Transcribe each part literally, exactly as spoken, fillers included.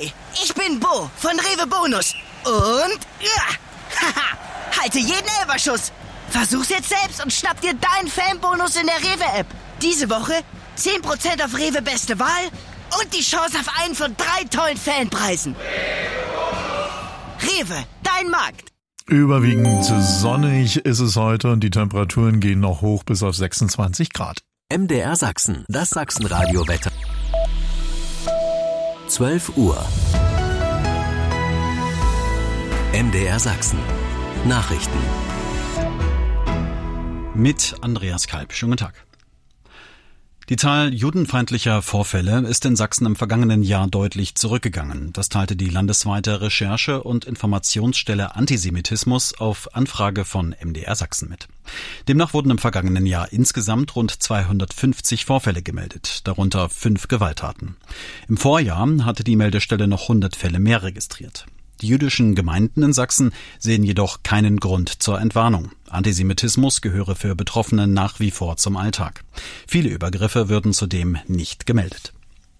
Hi, ich bin Bo von Rewe Bonus. Und, ja, haha, halte jeden Elferschuss. Versuch's jetzt selbst und schnapp dir deinen Fanbonus in der Rewe-App. Diese Woche zehn Prozent auf Rewe Beste Wahl und die Chance auf einen von drei tollen Fanpreisen. Rewe, dein Markt. Überwiegend sonnig ist es heute und die Temperaturen gehen noch hoch bis auf sechsundzwanzig Grad. M D R Sachsen, das Sachsen-Radio-Wetter. zwölf Uhr. M D R Sachsen. Nachrichten. Mit Andreas Kalb. Schönen guten Tag. Die Zahl judenfeindlicher Vorfälle ist in Sachsen im vergangenen Jahr deutlich zurückgegangen. Das teilte die landesweite Recherche- und Informationsstelle Antisemitismus auf Anfrage von M D R Sachsen mit. Demnach wurden im vergangenen Jahr insgesamt rund zweihundertfünfzig Vorfälle gemeldet, darunter fünf Gewalttaten. Im Vorjahr hatte die Meldestelle noch hundert Fälle mehr registriert. Die jüdischen Gemeinden in Sachsen sehen jedoch keinen Grund zur Entwarnung. Antisemitismus gehöre für Betroffene nach wie vor zum Alltag. Viele Übergriffe würden zudem nicht gemeldet.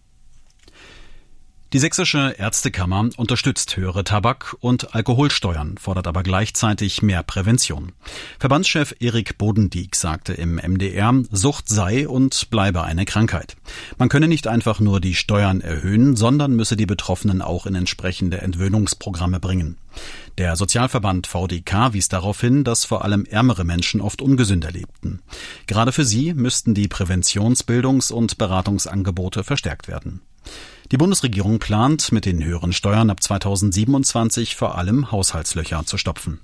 Die Sächsische Ärztekammer unterstützt höhere Tabak- und Alkoholsteuern, fordert aber gleichzeitig mehr Prävention. Verbandschef Erik Bodendieck sagte im M D R, Sucht sei und bleibe eine Krankheit. Man könne nicht einfach nur die Steuern erhöhen, sondern müsse die Betroffenen auch in entsprechende Entwöhnungsprogramme bringen. Der Sozialverband V D K wies darauf hin, dass vor allem ärmere Menschen oft ungesünder lebten. Gerade für sie müssten die Präventions-, Bildungs- und Beratungsangebote verstärkt werden. Die Bundesregierung plant, mit den höheren Steuern ab zweitausendsiebenundzwanzig vor allem Haushaltslöcher zu stopfen.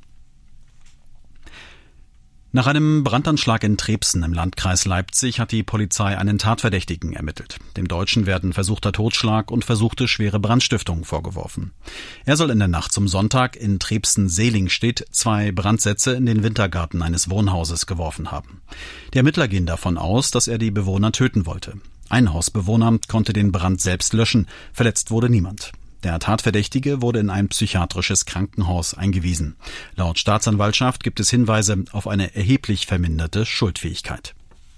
Nach einem Brandanschlag in Trebsen im Landkreis Leipzig hat die Polizei einen Tatverdächtigen ermittelt. Dem Deutschen werden versuchter Totschlag und versuchte schwere Brandstiftung vorgeworfen. Er soll in der Nacht zum Sonntag in Trebsen-Selingstedt zwei Brandsätze in den Wintergarten eines Wohnhauses geworfen haben. Die Ermittler gehen davon aus, dass er die Bewohner töten wollte. Ein Hausbewohner konnte den Brand selbst löschen, verletzt wurde niemand. Der Tatverdächtige wurde in ein psychiatrisches Krankenhaus eingewiesen. Laut Staatsanwaltschaft gibt es Hinweise auf eine erheblich verminderte Schuldfähigkeit.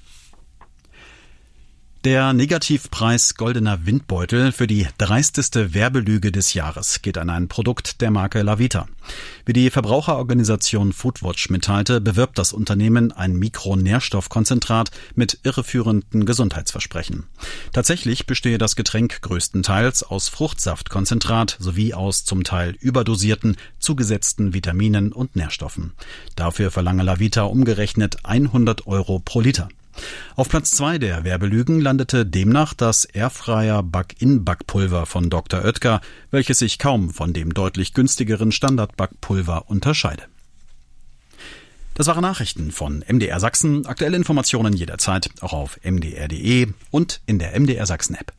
Der Negativpreis Goldener Windbeutel für die dreisteste Werbelüge des Jahres geht an ein Produkt der Marke Lavita. Wie die Verbraucherorganisation Foodwatch mitteilte, bewirbt das Unternehmen ein Mikronährstoffkonzentrat mit irreführenden Gesundheitsversprechen. Tatsächlich bestehe das Getränk größtenteils aus Fruchtsaftkonzentrat sowie aus zum Teil überdosierten, zugesetzten Vitaminen und Nährstoffen. Dafür verlange Lavita umgerechnet hundert Euro pro Liter. Auf Platz zwei der Werbelügen landete demnach das Airfryer Back-in-Backpulver von Doktor Oetker, welches sich kaum von dem deutlich günstigeren Standard-Backpulver unterscheide. Das waren Nachrichten von M D R Sachsen. Aktuelle Informationen jederzeit auch auf m d r punkt d e und in der M D R Sachsen App.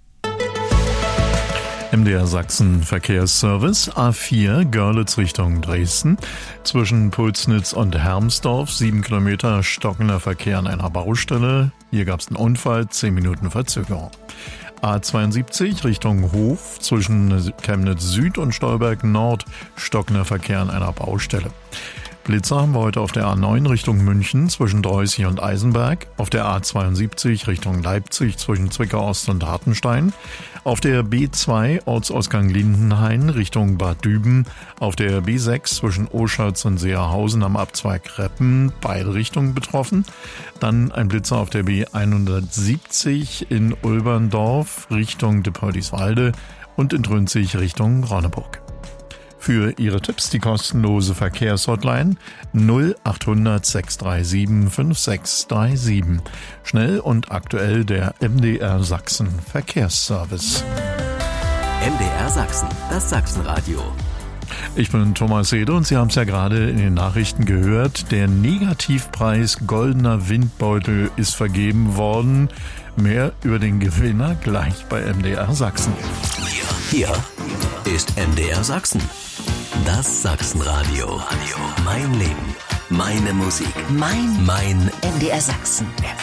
M D R Sachsen Verkehrsservice A vier Görlitz Richtung Dresden. Zwischen Pulsnitz und Hermsdorf sieben Kilometer stockender Verkehr an einer Baustelle. Hier gab es einen Unfall, zehn Minuten Verzögerung. A zweiundsiebzig Richtung Hof zwischen Chemnitz Süd und Stolberg Nord stockender Verkehr an einer Baustelle. Blitzer haben wir heute auf der A neun Richtung München zwischen Dreußig und Eisenberg, auf der A zweiundsiebzig Richtung Leipzig zwischen Zwickau Ost und Hartenstein, auf der B zwei Ortsausgang Lindenhain Richtung Bad Düben, auf der B sechs zwischen Oschatz und Seerhausen am Abzweig Reppen, beide Richtungen betroffen. Dann ein Blitzer auf der B hundertsiebzig in Ulberndorf Richtung Depördiswalde und in Trünzig Richtung Ronneburg. Für Ihre Tipps die kostenlose Verkehrshotline null achthundert sechs drei sieben fünf sechs drei sieben. Schnell und aktuell der M D R Sachsen Verkehrsservice. M D R Sachsen, das Sachsenradio. Ich bin Thomas Hede und Sie haben es ja gerade in den Nachrichten gehört. Der Negativpreis Goldener Windbeutel ist vergeben worden. Mehr über den Gewinner gleich bei M D R Sachsen. Hier ist M D R Sachsen. Das Sachsenradio. Mein Leben, meine Musik, mein, mein M D R Sachsen.